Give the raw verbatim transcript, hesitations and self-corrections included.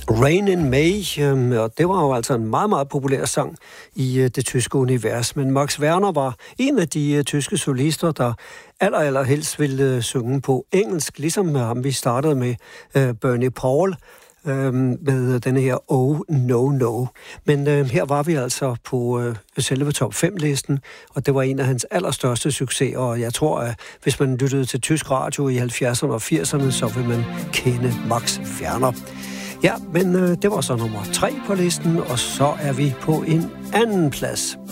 Rain in May, øh, og det var jo altså en meget, meget populær sang i øh, det tyske univers. Men Max Werner var en af de øh, tyske solister, der aller, aller helst ville øh, synge på engelsk, ligesom ham vi startede med øh, Bernie Paul, øh, med denne her Oh No No. Men øh, her var vi altså på øh, selve top fem-listen, og det var en af hans allerstørste succeser, og jeg tror, at hvis man lyttede til tysk radio i halvfjerdserne og firserne, så vil man kende Max Werner. Ja, men øh, det var så nummer tre på listen, og så er vi på en anden plads.